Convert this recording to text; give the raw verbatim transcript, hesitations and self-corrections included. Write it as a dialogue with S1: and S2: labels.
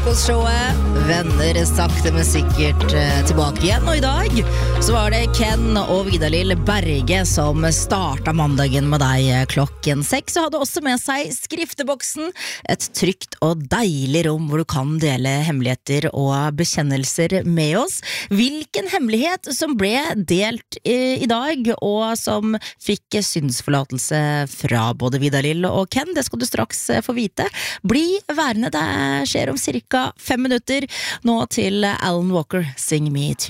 S1: Showet vender sakte men sikkert eh, tilbake igjen, og i dag så var det Ken og Vidar-Lill Berge som startet mandagen med deg eh, klokken seks, og hadde også med seg skrifteboksen, et trygt og deilig rom hvor du kan dele hemmeligheter og bekjennelser med oss. Hvilken hemmelighet som ble delt eh, i dag, og som fikk synsforlatelse fra både Vidar-Lill og Ken, det skal du straks eh, få vite. Bli værende, det skjer om cirka fem minutter nå til Alan Walker, Sing Me Too.